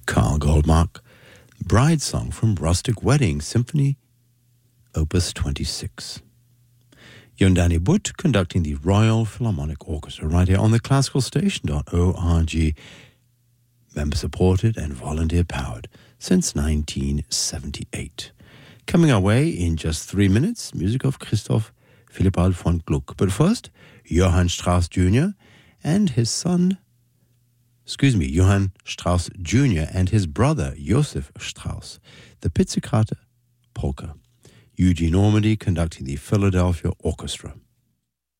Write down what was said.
Carl Goldmark, Bride Song from Rustic Wedding Symphony, Opus 26. Jon Danny Butt conducting the Royal Philharmonic Orchestra right here on the classicalstation.org, member-supported and volunteer-powered since 1978. Coming our way in just 3 minutes, music of Christoph Willibald von Gluck. But first, Johann Strauss Jr. and his son, Johann Strauss Jr. and his brother Joseph Strauss, the Pizzicati Polka. Eugene Ormandy conducting the Philadelphia Orchestra.